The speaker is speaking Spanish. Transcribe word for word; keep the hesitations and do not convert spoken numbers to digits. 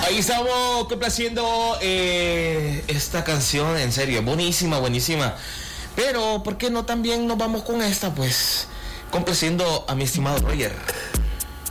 Ahí estamos complaciendo eh, esta canción, en serio, buenísima, buenísima. Pero, ¿por qué no también nos vamos con esta? Pues, complaciendo a mi estimado Roger.